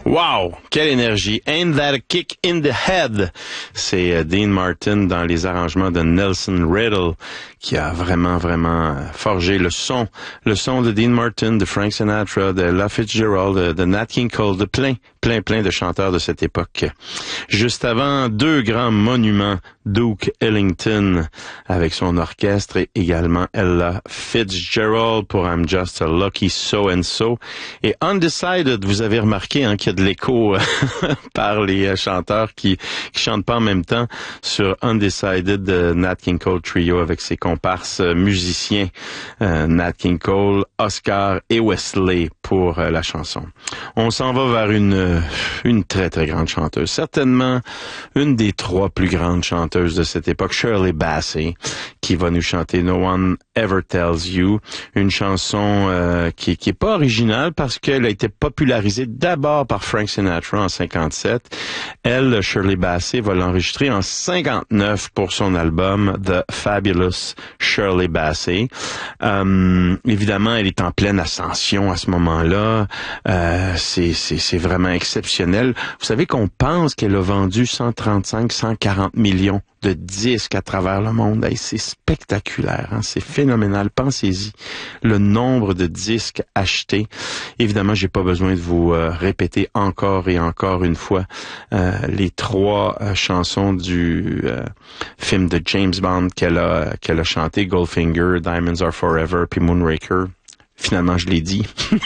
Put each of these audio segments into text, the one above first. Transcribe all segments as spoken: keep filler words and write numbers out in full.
Wow! Quelle énergie! Ain't that a kick in the head? C'est euh, Dean Martin dans les arrangements de Nelson Riddle qui a vraiment, vraiment forgé le son. Le son de Dean Martin, de Frank Sinatra, de Ella Fitzgerald, de, de Nat King Cole, de plein, plein, plein de chanteurs de cette époque. Juste avant, deux grands monuments, Duke Ellington avec son orchestre et également Ella Fitzgerald pour I'm Just a Lucky So-and-So. Et Undecided, vous avez remarqué hein, qu'il y a de l'écho par les chanteurs qui qui chantent pas en même temps sur Undecided de Nat King Cole Trio avec ses comparses musiciens euh, Nat King Cole, Oscar et Wesley pour euh, la chanson. On s'en va vers une une très très grande chanteuse, certainement une des trois plus grandes chanteuses de cette époque, Shirley Bassey, qui va nous chanter No One Ever Tells You, une chanson euh, qui qui est pas originale parce qu'elle a été popularisée d'abord par Frank Sinatra en cinquante-sept. Elle, Shirley Bassey, va l'enregistrer en cinquante-neuf pour son album The Fabulous Shirley Bassey. Euh, évidemment, elle est en pleine ascension à ce moment-là. Euh, c'est c'est c'est vraiment exceptionnel. Vous savez qu'on pense qu'elle a vendu cent trente-cinq, cent quarante millions de disques à travers le monde. Hey, c'est spectaculaire, hein? C'est phénoménal. Pensez-y, le nombre de disques achetés. Évidemment, j'ai pas besoin de vous euh, répéter encore et encore une fois euh, les trois euh, chansons du euh, film de James Bond qu'elle a qu'elle a chanté, Goldfinger, Diamonds Are Forever, puis Moonraker. Finalement, je l'ai dit.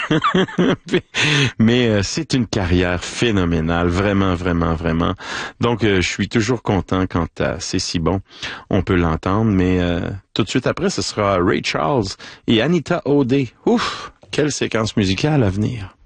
Mais euh, c'est une carrière phénoménale, vraiment, vraiment, vraiment. Donc, euh, je suis toujours content quand euh, c'est si bon. On peut l'entendre, mais euh, tout de suite après, ce sera Ray Charles et Anita O'Day. Ouf! Quelle séquence musicale à venir.